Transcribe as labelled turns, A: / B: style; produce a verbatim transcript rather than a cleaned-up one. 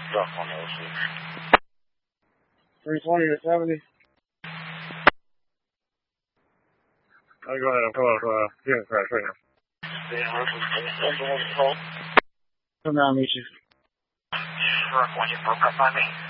A: Stuck on those things.
B: three twenty to seventy. I'll go ahead and pull up, uh, unit crash right now. Come down, meet you.
A: Truck, when you broke up on me.